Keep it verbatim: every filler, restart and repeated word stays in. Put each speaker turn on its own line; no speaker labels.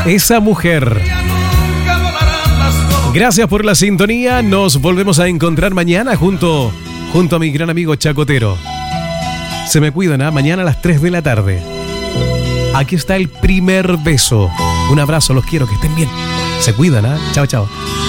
esa mujer. Gracias por la sintonía. Nos volvemos a encontrar mañana junto, junto a mi gran amigo Chacotero. Se me cuidan, ¿eh? Mañana a las tres de la tarde. Aquí está el primer beso. Un abrazo, los quiero, que estén bien. Se cuidan, ¿eh? Chao, chao.